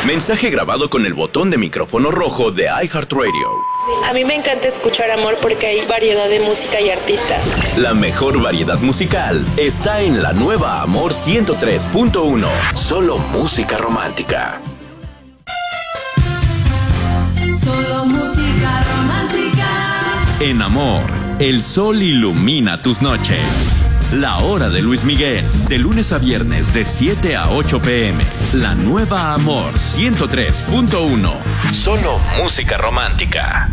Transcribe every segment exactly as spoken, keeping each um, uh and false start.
Mensaje grabado con el botón de micrófono rojo de iHeartRadio. A mí me encanta escuchar Amor porque hay variedad de música y artistas. La mejor variedad musical está en la nueva Amor ciento tres punto uno. Solo música romántica. Solo música romántica. En Amor, el sol ilumina tus noches. La hora de Luis Miguel, de lunes a viernes de siete a ocho pm. La nueva Amor ciento tres punto uno. Solo música romántica.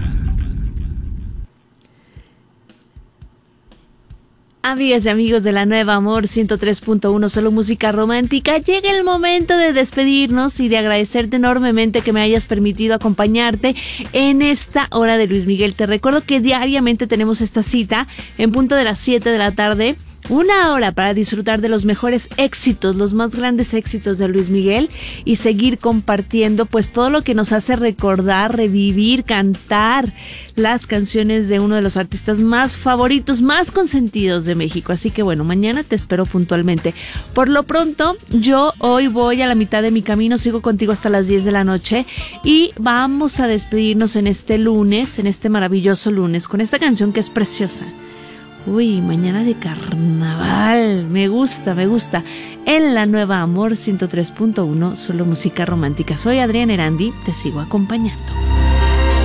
Amigas y amigos de la nueva Amor ciento tres punto uno, solo música romántica, llega el momento de despedirnos y de agradecerte enormemente que me hayas permitido acompañarte en esta hora de Luis Miguel. Te recuerdo que diariamente tenemos esta cita en punto de las siete de la tarde. Una hora para disfrutar de los mejores éxitos, los más grandes éxitos de Luis Miguel y seguir compartiendo pues todo lo que nos hace recordar, revivir, cantar las canciones de uno de los artistas más favoritos, más consentidos de México. Así que bueno, mañana te espero puntualmente. Por lo pronto, yo hoy voy a la mitad de mi camino, sigo contigo hasta las diez de la noche y vamos a despedirnos en este lunes, en este maravilloso lunes, con esta canción que es preciosa. Uy, mañana de carnaval, me gusta, me gusta. En la nueva Amor ciento tres punto uno, solo música romántica. Soy Adriana Erandi, te sigo acompañando.